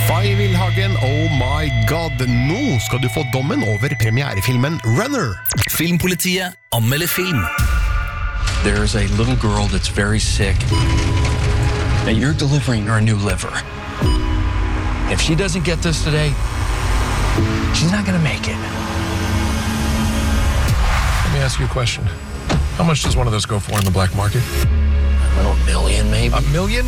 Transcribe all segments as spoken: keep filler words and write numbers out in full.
Fay Wilhagen, oh my god. Nå skal du få dommen over premierefilmen Runner. Filmpolitiet anmelder film. There's a little girl that's very sick, and you're delivering her a new liver. If she doesn't get this today, she's not gonna make it. Let me ask you a question. How much does one of those go for in the black market? I don't know, a million maybe? A million?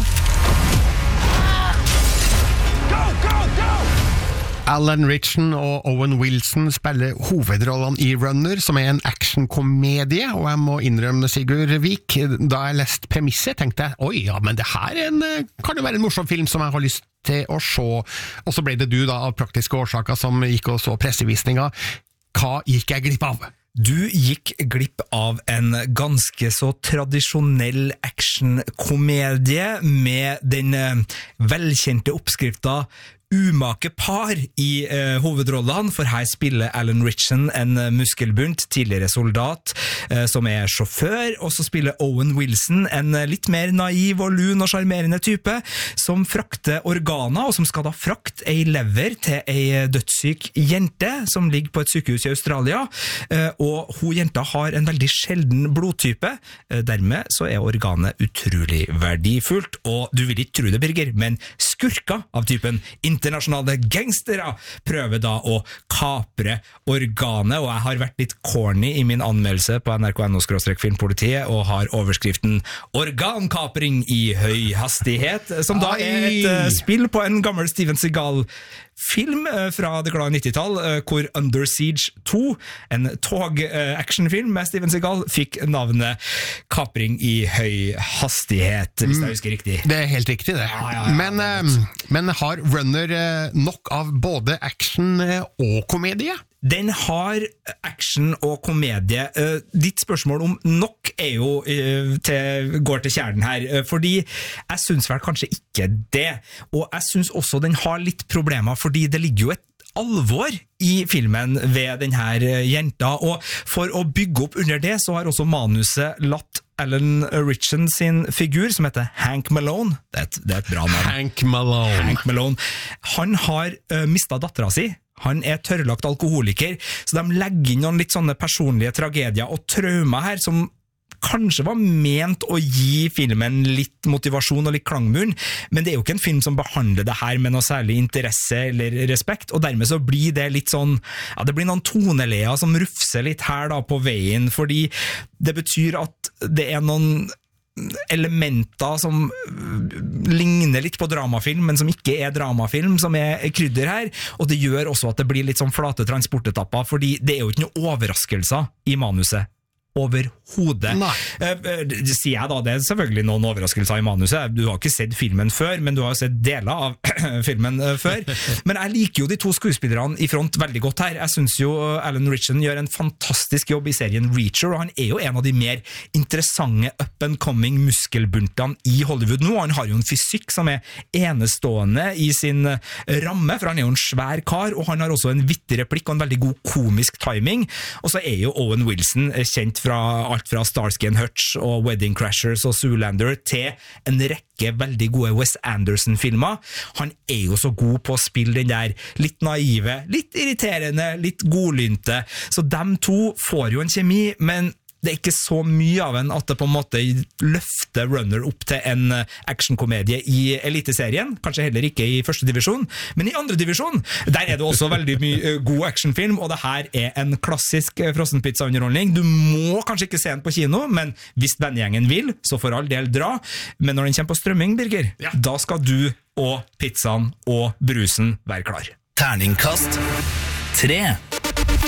Alan Ritchson og Owen Wilson spiller hovedrollene i Runner, som er en actionkomedie, og jeg må innrømme, Sigurd Vik, da jeg leste premisset, tenkte jeg, oi, ja, men det her er en, kan jo være en morsom film som jeg har lyst til å se. Og så ble det du da, av praktiske årsaker, som gikk og så pressevisninga. Hva gikk jeg glipp av? Du gikk glipp av en ganske så tradisjonell actionkomedie med den velkjente oppskrifta umake par i eh, hovedrollene, for her spiller Alan Ritchson en muskelbunt, tidligere soldat, eh, som er sjåfør, og så spiller Owen Wilson en litt mer naiv og lun og charmerende type, som frakter organer, og som skal da frakte ei lever til ei dødssyk jente, som ligger på et sykehus i Australia, eh, og hun jenta har en veldig sjelden blodtype, eh, dermed så er organet utrolig verdifullt, og du vil ikke tro det, Birger, men skurka av typen internasjonale gangstere prøver da å kapre organet, og jeg har vært litt corny i min anmeldelse på N R K N O skråstrek filmpolitiet, og har overskriften Organkapring i høy hastighet, som da er et uh, spill på en gammel Steven Seagal-film uh, fra det glade nittitall, uh, hvor Under Siege to, en tog-actionfilm uh, med Steven Seagal, fikk navnet Kapring i høy hastighet, hvis jeg husker riktig. Det er helt riktig det. Ja, ja, ja, men, uh, men har Runner uh, nok av både action uh, og komedie? Den har action og komedie. Uh, ditt spørsmål om nok er jo uh, til, går til kjernen her, uh, fordi jeg synes vel kanskje ikke det. Og jeg synes også den har litt problemer, fordi det ligger jo et alvor i filmen ved denne jenta, og for å bygge opp under det, så har også manuset latt Alan Ritchson sin figur, som heter Hank Malone, det er et, det er et bra navn. Hank Malone. Hank Malone. Han har uh, mistet datteren sin. Han er tørrlagt alkoholiker, så de legger inn noen litt sånne personlige tragedier og traumer her, som kanskje var ment å gi filmen litt motivasjon og litt klangmunn, men det er jo ikke en film som behandler det her med noe særlig interesse eller respekt, og dermed så blir det litt sånn, ja, det blir noen toneleer som rufser litt her da på veien, fordi det betyr at det er noen elementer som ligner litt på dramafilm, men som ikke er dramafilm, som er krydder her, og det gjør også at det blir litt sånn flate transportetapper, fordi det er jo ikke noen overraskelser i manuset. Overhodet. Eh, sier jeg da, det er selvfølgelig noen overraskelser i manuset. Du har ikke sett filmen før, men du har sett deler av filmen før. Men jeg liker jo de to skuespillerne i front veldig godt her. Jeg synes jo Alan Ritchson gjør en fantastisk jobb i serien Reacher, og han er jo en av de mer interessante up-and-coming muskelbuntene i Hollywood nå. Han har jo en fysikk som er enestående i sin ramme, for han er jo en svær kar, og han har også en vittig replikk og en veldig god komisk timing. Og så er jo Owen Wilson kjent fra alt fra Starsky and Hutch og Wedding Crashers og Zoolander til en rekke veldig gode Wes Anderson-filmer. Han er jo så god på å spille den der litt naive, litt irriterende, litt godlynte. Så dem to får jo en kjemi, men det er ikke så mye av en at det på en måte løfter Runner opp til en actionkomedie i eliteserien, kanskje heller ikke i første divisjon, men i andre divisjon, der er det også veldig mye god actionfilm, og det her er en klassisk frossenpizza-underholdning. Du må kanskje ikke se den på kino, men hvis vennegjengen vil, så får all del dra. Men når den kommer på strømming, Birger, ja, da skal du og pizzaen og brusen være klar. Terningkast tre.